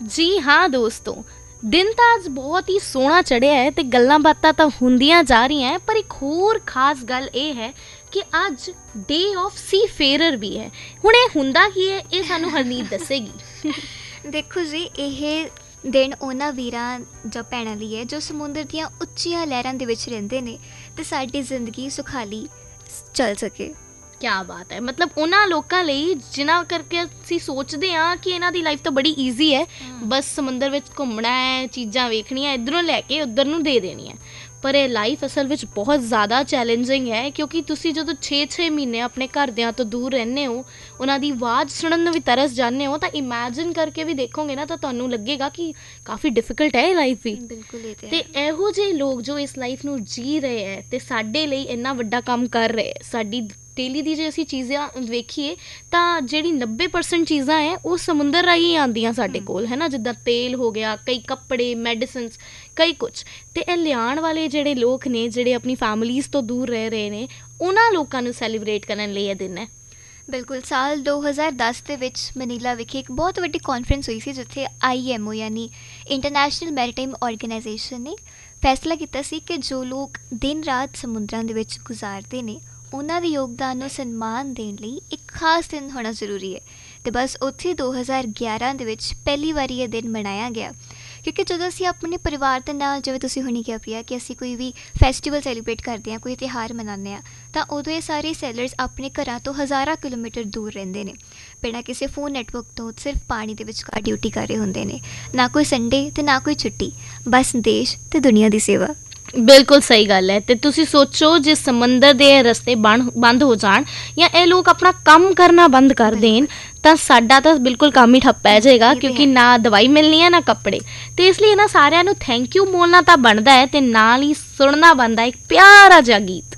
ਜੀ ਹਾਂ ਦੋਸਤੋ, ਦਿਨ ਤਾਂ ਅੱਜ ਬਹੁਤ ਹੀ ਸੋਹਣਾ ਚੜ੍ਹਿਆ ਹੈ ਤੇ ਗੱਲਾਂ ਬਾਤਾਂ ਤਾਂ ਹੁੰਦੀਆਂ ਜਾ ਰਹੀਆਂ ਹੈ, ਪਰ ਇੱਕ ਹੋਰ ਖਾਸ ਗੱਲ ਇਹ ਹੈ ਕਿ ਅੱਜ ਡੇ ਆਫ ਸੀ ਫੇਰਰ ਵੀ ਹੈ। ਹੁਣ ਇਹ ਹੁੰਦਾ ਕੀ ਹੈ, ਇਹ ਸਾਨੂੰ ਹਰਨੀਤ ਦੱਸੇਗੀ। ਦੇਖੋ ਜੀ, ਇਹ ਦਿਨ ਉਹਨਾਂ ਵੀਰਾਂ ਜਾਂ ਭੈਣਾਂ ਲਈ ਹੈ ਜੋ ਸਮੁੰਦਰ ਦੀਆਂ ਉੱਚੀਆਂ ਲਹਿਰਾਂ ਦੇ ਵਿੱਚ ਰਹਿੰਦੇ ਨੇ ਅਤੇ ਸਾਡੀ ਜ਼ਿੰਦਗੀ ਸੁਖਾਲੀ ਚੱਲ ਸਕੇ। ਕਿਆ ਬਾਤ ਹੈ। ਮਤਲਬ ਉਹਨਾਂ ਲੋਕਾਂ ਲਈ ਜਿਨ੍ਹਾਂ ਕਰਕੇ ਅਸੀਂ ਸੋਚਦੇ ਹਾਂ ਕਿ ਇਹਨਾਂ ਦੀ ਲਾਈਫ ਤਾਂ ਬੜੀ ਈਜ਼ੀ ਹੈ, ਬਸ ਸਮੁੰਦਰ ਵਿੱਚ ਘੁੰਮਣਾ ਹੈ, ਚੀਜ਼ਾਂ ਵੇਖਣੀਆਂ, ਇੱਧਰੋਂ ਲੈ ਕੇ ਉੱਧਰ ਨੂੰ ਦੇ ਦੇਣੀ ਹੈ। ਪਰ ਇਹ ਲਾਈਫ ਅਸਲ ਵਿੱਚ ਬਹੁਤ ਜ਼ਿਆਦਾ ਚੈਲੰਜਿੰਗ ਹੈ, ਕਿਉਂਕਿ ਤੁਸੀਂ ਜਦੋਂ 6-6 ਮਹੀਨੇ ਆਪਣੇ ਘਰਦਿਆਂ ਤੋਂ ਦੂਰ ਰਹਿੰਦੇ ਹੋ, ਉਹਨਾਂ ਦੀ ਆਵਾਜ਼ ਸੁਣਨ ਨੂੰ ਵੀ ਤਰਸ ਜਾਂਦੇ ਹੋ, ਤਾਂ ਇਮੈਜਿਨ ਕਰਕੇ ਵੀ ਦੇਖੋਗੇ ਨਾ ਤਾਂ ਤੁਹਾਨੂੰ ਲੱਗੇਗਾ ਕਿ ਕਾਫੀ ਡਿਫਿਕਲਟ ਹੈ ਇਹ ਲਾਈਫ ਵੀ। ਬਿਲਕੁਲ। ਅਤੇ ਇਹੋ ਜਿਹੇ ਲੋਕ ਜੋ ਇਸ ਲਾਈਫ ਨੂੰ ਜੀ ਰਹੇ ਹੈ ਅਤੇ ਸਾਡੇ ਲਈ ਇੰਨਾ ਵੱਡਾ ਕੰਮ ਕਰ ਰਹੇ, ਸਾਡੀ ਡੇਲੀ ਦੀ ਜੇ ਅਸੀਂ ਚੀਜ਼ਾਂ ਵੇਖੀਏ ਤਾਂ ਜਿਹੜੀ 90% ਚੀਜ਼ਾਂ ਹੈ ਉਹ ਸਮੁੰਦਰ ਰਾਹੀਂ ਆਉਂਦੀਆਂ ਸਾਡੇ ਕੋਲ, ਹੈ ਨਾ। ਜਿੱਦਾਂ ਤੇਲ ਹੋ ਗਿਆ, ਕਈ ਕੱਪੜੇ, ਮੈਡੀਸਨਸ, ਕਈ ਕੁਛ। ਅਤੇ ਇਹ ਲਿਆਉਣ ਵਾਲੇ ਜਿਹੜੇ ਲੋਕ ਨੇ, ਜਿਹੜੇ ਆਪਣੀ ਫੈਮਲੀਜ਼ ਤੋਂ ਦੂਰ ਰਹਿ ਰਹੇ ਨੇ, ਉਹਨਾਂ ਲੋਕਾਂ ਨੂੰ ਸੈਲੀਬਰੇਟ ਕਰਨ ਲਈ ਇਹ ਦਿਨ ਹੈ। ਬਿਲਕੁਲ। ਸਾਲ 2010 ਦੇ ਵਿੱਚ ਮਨੀਲਾ ਵਿਖੇ ਇੱਕ ਬਹੁਤ ਵੱਡੀ ਕਾਨਫਰੰਸ ਹੋਈ ਸੀ, ਜਿੱਥੇ IMO ਯਾਨੀ ਇੰਟਰਨੈਸ਼ਨਲ ਮੈਰੀਟਾਈਮ ਆਰਗੇਨਾਈਜੇਸ਼ਨ ਨੇ ਫੈਸਲਾ ਕੀਤਾ ਸੀ ਕਿ ਜੋ ਲੋਕ ਦਿਨ ਰਾਤ ਸਮੁੰਦਰਾਂ ਦੇ ਵਿੱਚ ਗੁਜ਼ਾਰਦੇ ਨੇ, ਉਹਨਾਂ ਦੇ ਯੋਗਦਾਨ ਨੂੰ ਸਨਮਾਨ ਦੇਣ ਲਈ ਇੱਕ ਖਾਸ ਦਿਨ ਹੋਣਾ ਜ਼ਰੂਰੀ ਹੈ। ਅਤੇ ਬਸ ਉੱਥੇ 2011 ਦੇ ਵਿੱਚ ਪਹਿਲੀ ਵਾਰੀ ਇਹ ਦਿਨ ਮਨਾਇਆ ਗਿਆ, ਕਿਉਂਕਿ ਜਦੋਂ ਅਸੀਂ ਆਪਣੇ ਪਰਿਵਾਰ ਦੇ ਨਾਲ, ਜਿਵੇਂ ਤੁਸੀਂ ਹੁਣੀ ਕਿਹਾ ਪਿਆ ਕਿ ਅਸੀਂ ਕੋਈ ਵੀ ਫੈਸਟੀਵਲ ਸੈਲੀਬ੍ਰੇਟ ਕਰਦੇ ਹਾਂ, ਕੋਈ ਤਿਉਹਾਰ ਮਨਾਉਂਦੇ ਹਾਂ, ਤਾਂ ਉਦੋਂ ਇਹ ਸਾਰੇ ਸੈਲਰਸ ਆਪਣੇ ਘਰਾਂ ਤੋਂ ਹਜ਼ਾਰਾਂ ਕਿਲੋਮੀਟਰ ਦੂਰ ਰਹਿੰਦੇ ਨੇ, ਬਿਨਾਂ ਕਿਸੇ ਫੋਨ ਨੈਟਵਰਕ ਤੋਂ, ਸਿਰਫ ਪਾਣੀ ਦੇ ਵਿਚਕਾਰ ਡਿਊਟੀ ਕਰ ਰਹੇ ਹੁੰਦੇ ਨੇ। ਨਾ ਕੋਈ ਸੰਡੇ ਅਤੇ ਨਾ ਕੋਈ ਛੁੱਟੀ, ਬਸ ਦੇਸ਼ ਅਤੇ ਦੁਨੀਆ ਦੀ ਸੇਵਾ। ਬਿਲਕੁਲ ਸਹੀ ਗੱਲ ਹੈ। ਅਤੇ ਤੁਸੀਂ ਸੋਚੋ, ਜੇ ਸਮੁੰਦਰ ਦੇ ਰਸਤੇ ਬੰਦ ਹੋ ਜਾਣ ਜਾਂ ਇਹ ਲੋਕ ਆਪਣਾ ਕੰਮ ਕਰਨਾ ਬੰਦ ਕਰ ਦੇਣ, ਤਾਂ ਸਾਡਾ ਤਾਂ ਬਿਲਕੁਲ ਕੰਮ ਹੀ ਠੱਪ ਪੈ ਜਾਏਗਾ, ਕਿਉਂਕਿ ਨਾ ਦਵਾਈ ਮਿਲਣੀ ਹੈ ਨਾ ਕੱਪੜੇ। ਅਤੇ ਇਸ ਲਈ ਇਹਨਾਂ ਸਾਰਿਆਂ ਨੂੰ ਥੈਂਕ ਯੂ ਬੋਲਣਾ ਤਾਂ ਬਣਦਾ ਹੈ, ਅਤੇ ਨਾਲ ਹੀ ਸੁਣਨਾ ਬਣਦਾ ਇੱਕ ਪਿਆਰਾ ਜਿਹਾ ਗੀਤ।